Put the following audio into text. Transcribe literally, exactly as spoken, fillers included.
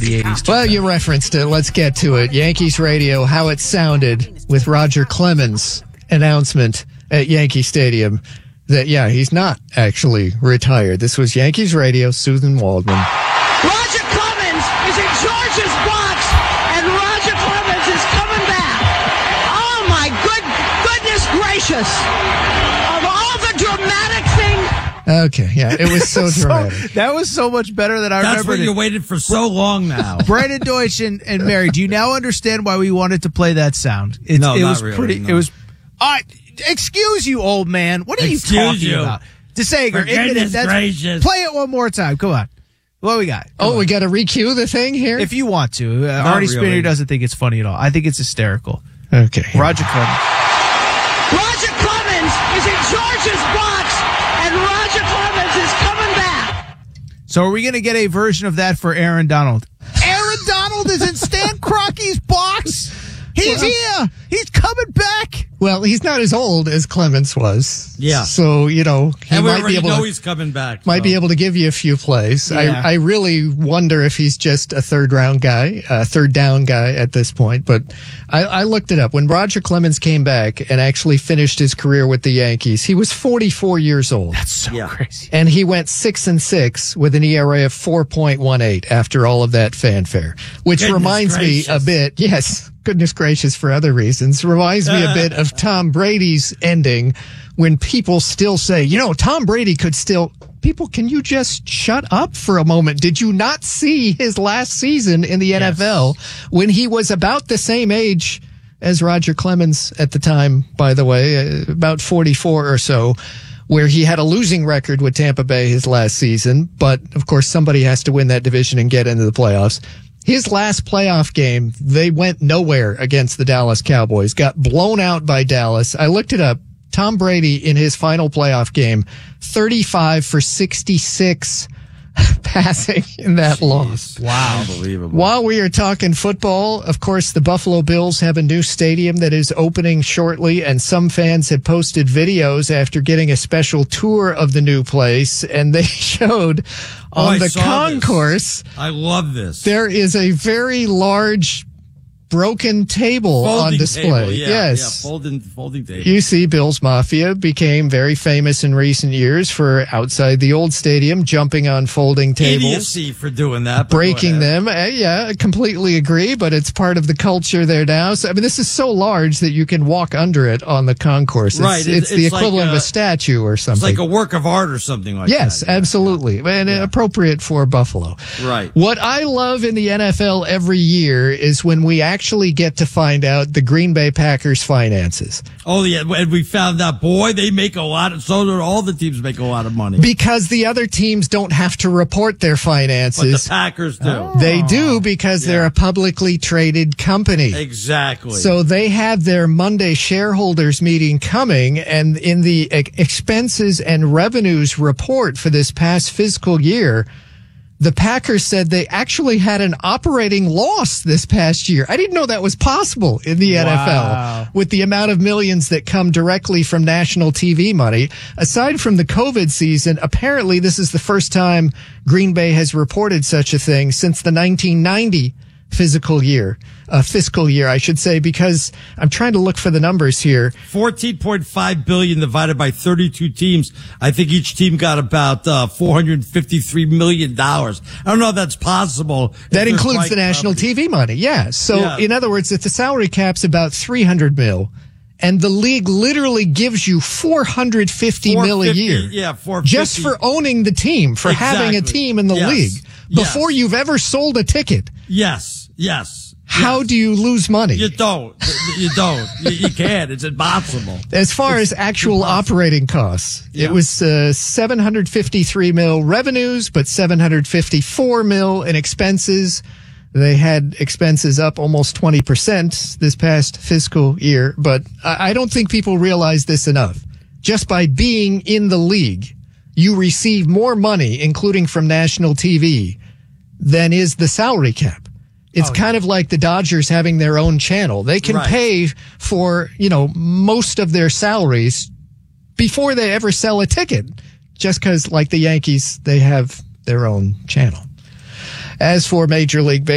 the eighties. Well, you referenced it. Let's get to it. Yankees radio, how it sounded with Roger Clemens' announcement at Yankee Stadium that, yeah, he's not actually retired. This was Yankees radio, Susan Waldman. Roger Clemens is in George's box, and Roger Clemens is coming back. Oh, my good goodness gracious. Of all the dramatic things. Okay, yeah, it was so dramatic. So, that was so much better than I That's remembered. what you it. waited for so long now. Brandon Deutsch and, and Mary, do you now understand why we wanted to play that sound? It's, No, it not was really, pretty. no. It was. Uh, excuse you, old man. What are Excuse you talking you. about? DeSager, For admit it, goodness that's- gracious. play it one more time. Come on. What we got? Come Oh, on. we got to re-cue the thing here? If you want to. Uh, Not Artie really. Spinner doesn't think it's funny at all. I think it's hysterical. Okay. Roger Clemens. Roger Clemens is in George's box, and Roger Clemens is coming back. So are we going to get a version of that for Aaron Donald? Aaron Donald is in Stan Crocky's box. He's Well- here. He's coming back. Well, he's not as old as Clemens was. Yeah. So, you know, he and we might be already able know to... he's coming back. Might so. be able to give you a few plays. Yeah. I, I really wonder if he's just a third round guy, a third down guy at this point. But I, I looked it up. When Roger Clemens came back and actually finished his career with the Yankees, he was forty-four years old. That's so Yeah. crazy. And he went six and six with an E R A of four point one eight after all of that fanfare, which Goodness reminds gracious. me a bit. Yes, goodness gracious for other reasons. Reminds me a bit of Tom Brady's ending when people still say, you know, Tom Brady could still. People, can you just shut up for a moment? Did you not see his last season in the N F L when he was about the same age as Roger Clemens at the time, by the way, uh, about forty-four or so, where he had a losing record with Tampa Bay his last season. But, of course, somebody has to win that division and get into the playoffs. His last playoff game, they went nowhere against the Dallas Cowboys, got blown out by Dallas. I looked it up. Tom Brady in his final playoff game, thirty-five for sixty-six passing in that loss. Wow. Unbelievable. While we are talking football, of course, the Buffalo Bills have a new stadium that is opening shortly, and some fans have posted videos after getting a special tour of the new place, and they showed Oh, on I the saw concourse, this. I love this. there is a very large broken table Folding on display. Table. Yeah, yes. Yeah, folding, folding table. You see, Bills Mafia became very famous in recent years for outside the old stadium, jumping on folding tables. Idiocy for doing that. but go Breaking ahead. them. Uh, yeah, I completely agree, but it's part of the culture there now. So, I mean, this is so large that you can walk under it on the concourse. It's, Right, It's, it's- the it's like equivalent of a- a statue or It's something. like a work of art or something like Yes, that. Yeah. absolutely. And appropriate for Buffalo. Right. What I love in the N F L every year is when we actually get to find out the Green Bay Packers finances. Oh, yeah. And we found out, boy, they make a lot of, so do all the teams make a lot of money. Because the other teams don't have to report their But finances. the Packers do. They do because they're a publicly traded company. Exactly. So they have their Monday shareholders meeting coming, and in the ex- expenses and revenues report for this past fiscal year, the Packers said they actually had an operating loss this past year. I didn't know that was possible in the N F L Wow. with the amount of millions that come directly from national T V money. Aside from the COVID season, apparently this is the first time Green Bay has reported such a thing since the nineteen ninety fiscal year, uh, fiscal year, I should say, because I'm trying to look for the numbers here. fourteen point five billion divided by thirty-two teams. I think each team got about uh, four hundred fifty-three million dollars. I don't know if that's possible. if That they're includes quite the national company. T V money. Yeah. So Yeah. in other words, if the salary cap's about three hundred mil and the league literally gives you four hundred fifty mil a four fifty, year. Yeah, four Just fifty. for owning the team, for having a Exactly. team in the Yes. league Yes. before you've ever sold a ticket. Yes, yes. How yes. do you lose money? You don't. You don't. You, you can't. It's impossible. As far as actual operating costs, Yeah. it was uh, seven hundred fifty-three mil revenues, but seven hundred fifty-four mil in expenses. They had expenses up almost twenty percent this past fiscal year, but I I don't think people realize this enough. Just by being in the league, you receive more money, including from national T V, than is the salary cap. It's Oh, kind of like the Dodgers having their own channel. They can Right. pay for, you know, most of their salaries before they ever sell a ticket, just because, like the Yankees, they have their own channel. As for Major League Baseball,